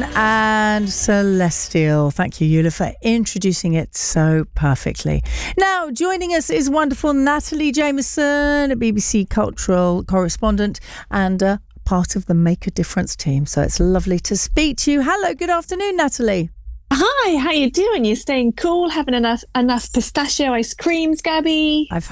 Jameson and Celestial. Thank you, Eula, for introducing it so perfectly. Now, joining us is wonderful Natalie Jameson, a BBC cultural correspondent and part of the Make a Difference team. So it's lovely to speak to you. Hello, good afternoon, Natalie. Hi, how you doing? You staying cool? Having enough pistachio ice creams, Gabby? I've